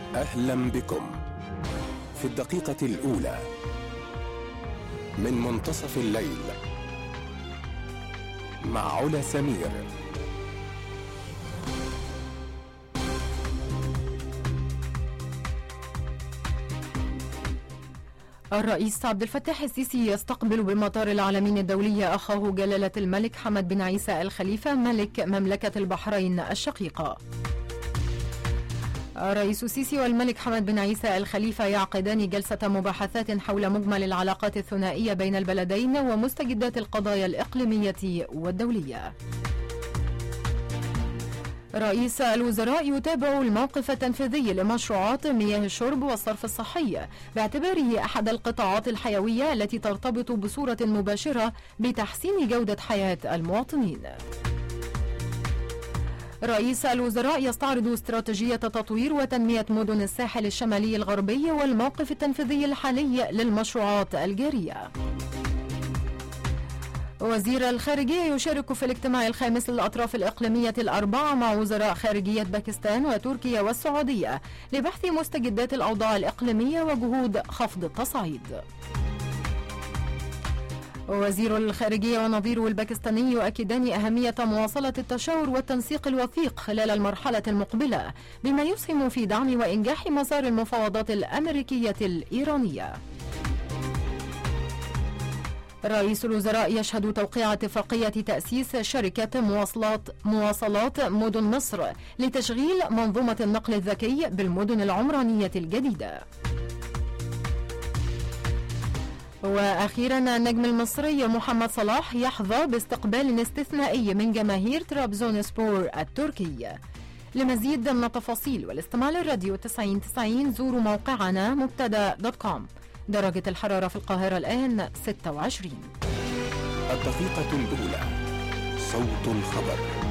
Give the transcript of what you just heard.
أهلا بكم في الدقيقة الأولى من منتصف الليل مع علا سمير. الرئيس عبد الفتاح السيسي يستقبل بمطار العلمين الدولي أخاه جلالة الملك حمد بن عيسى آل خليفة ملك مملكة البحرين الشقيقة. الرئيس السيسي والملك حمد بن عيسى آل خليفة يعقدان جلسة مباحثات حول مجمل العلاقات الثنائية بين البلدين ومستجدات القضايا الإقليمية والدولية. رئيس الوزراء يتابع الموقف التنفيذي لمشروعات مياه الشرب والصرف الصحي باعتباره أحد القطاعات الحيوية التي ترتبط بصورة مباشرة بتحسين جودة حياة المواطنين. رئيس الوزراء يستعرض استراتيجية تطوير وتنمية مدن الساحل الشمالي الغربي والموقف التنفيذي الحالي للمشروعات الجارية. وزير الخارجية يشارك في الاجتماع الخامس للأطراف الإقليمية الأربعة مع وزراء خارجية باكستان وتركيا والسعودية لبحث مستجدات الأوضاع الإقليمية وجهود خفض التصعيد. وزير الخارجية ونظيره الباكستاني يؤكدان أهمية مواصلة التشاور والتنسيق الوثيق خلال المرحلة المقبلة بما يسهم في دعم وإنجاح مسار المفاوضات الأمريكية الإيرانية. رئيس الوزراء يشهد توقيع اتفاقية تأسيس شركة مواصلات مدن مصر لتشغيل منظومة النقل الذكي بالمدن العمرانية الجديدة. وأخيرا النجم المصري محمد صلاح يحظى باستقبال استثنائي من جماهير ترابزونسبور التركي. لمزيد من التفاصيل والاستماع للراديو 90 زوروا موقعنا مبتدا.com. درجة الحرارة في القاهرة الآن 26. الدقيقة الأولى، صوت الخبر.